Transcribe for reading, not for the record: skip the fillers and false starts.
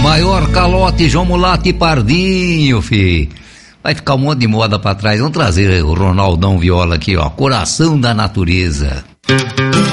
Maior Calote, João Mulato e Pardinho, fi. Vai ficar um monte de moda pra trás. Vamos trazer o Ronaldão Viola aqui, ó. Coração da Natureza.